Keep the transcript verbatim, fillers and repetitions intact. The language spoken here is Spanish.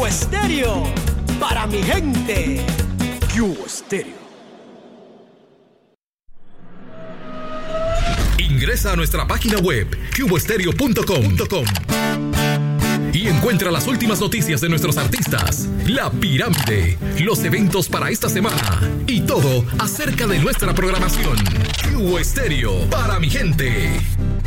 Estéreo, para mi gente. Cubo Estéreo. Ingresa a nuestra página web cubo estéreo punto com y encuentra las últimas noticias de nuestros artistas, La Pirámide, los eventos para esta semana y todo acerca de nuestra programación. Cubo Estéreo, para mi gente.